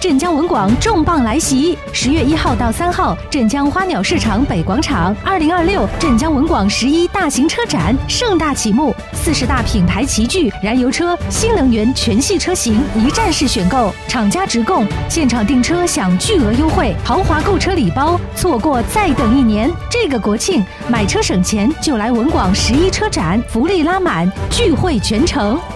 镇江文广重磅来袭！10月1号到3号，镇江花鸟市场北广场，2026镇江文广11大型车展盛大启幕，40大品牌齐聚，燃油车、新能源全系车型一站式选购，厂家直供，现场订车享巨额优惠，豪华购车礼包，错过再等1年。这个国庆买车省钱就来文广11车展，福利拉满，聚会全城。